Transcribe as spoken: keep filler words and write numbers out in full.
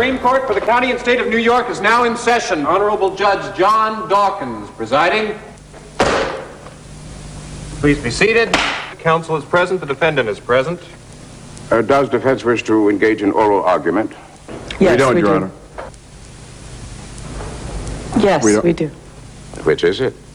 Supreme Court for the County and State of New York is now in session. Honorable Judge John Dawkins presiding. Please be seated. Counsel is present. The defendant is present. Uh, does defense wish to engage in oral argument? Yes, we don't, we Your do. Honor. Yes, We don't- we do. Which is it?